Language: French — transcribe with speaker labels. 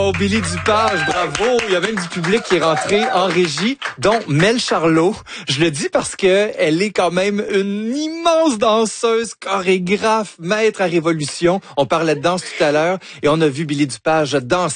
Speaker 1: Oh, Billy Dupage, bravo. Il y a même du public qui est rentré en régie, dont Mel Charlot. Je le dis parce que elle est quand même une immense danseuse, chorégraphe, maître à révolution. On parlait de danse tout à l'heure et on a vu Billy Dupage danser